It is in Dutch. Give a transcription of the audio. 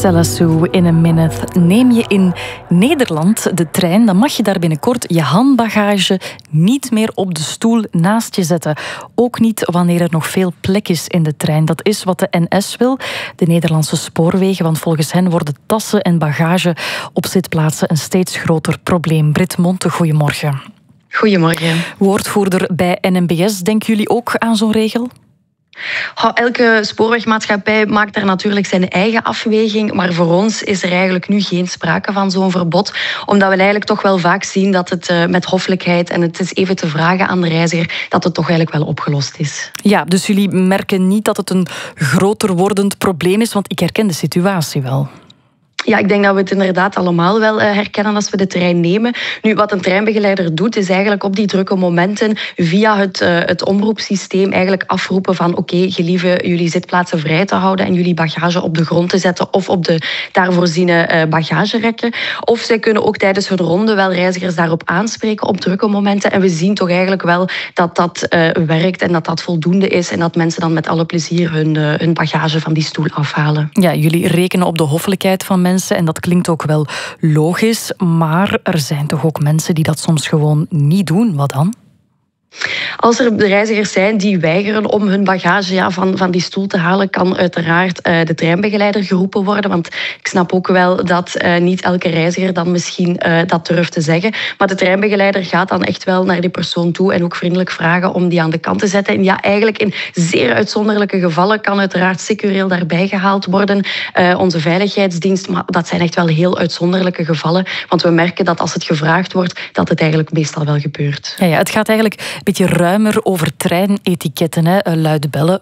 Selassou in a minute. Neem je in Nederland de trein, dan mag je daar binnenkort je handbagage niet meer op de stoel naast je zetten. Ook niet wanneer er nog veel plek is in de trein. Dat is wat de NS wil, de Nederlandse spoorwegen, want volgens hen worden tassen en bagage op zitplaatsen een steeds groter probleem. Brit Monte, goedemorgen. Goedemorgen. Woordvoerder bij NMBS, denken jullie ook aan zo'n regel? Elke spoorwegmaatschappij maakt daar natuurlijk zijn eigen afweging, maar voor ons is er eigenlijk nu geen sprake van zo'n verbod, omdat we eigenlijk toch wel vaak zien dat het met hoffelijkheid en het is even te vragen aan de reiziger, dat het toch eigenlijk wel opgelost is. Ja, dus jullie merken niet dat het een groter wordend probleem is, want ik herken de situatie wel. Ja, ik denk dat we het inderdaad allemaal wel herkennen als we de trein nemen. Nu, wat een treinbegeleider doet, is eigenlijk op die drukke momenten via het omroepsysteem eigenlijk afroepen van oké, gelieve jullie zitplaatsen vrij te houden en jullie bagage op de grond te zetten of op de daar voorziene bagagerekken. Of zij kunnen ook tijdens hun ronde wel reizigers daarop aanspreken op drukke momenten. En we zien toch eigenlijk wel dat dat werkt en dat dat voldoende is en dat mensen dan met alle plezier hun bagage van die stoel afhalen. Ja, jullie rekenen op de hoffelijkheid van mensen. En dat klinkt ook wel logisch, maar er zijn toch ook mensen die dat soms gewoon niet doen. Wat dan? Als er reizigers zijn die weigeren om hun bagage van die stoel te halen, kan uiteraard de treinbegeleider geroepen worden. Want ik snap ook wel dat niet elke reiziger dan misschien dat durft te zeggen. Maar de treinbegeleider gaat dan echt wel naar die persoon toe en ook vriendelijk vragen om die aan de kant te zetten. En ja, eigenlijk in zeer uitzonderlijke gevallen kan uiteraard secureel daarbij gehaald worden. Onze veiligheidsdienst, maar dat zijn echt wel heel uitzonderlijke gevallen. Want we merken dat als het gevraagd wordt, dat het eigenlijk meestal wel gebeurt. Ja, het gaat eigenlijk een beetje ruimer over treinetiketten. Luide bellen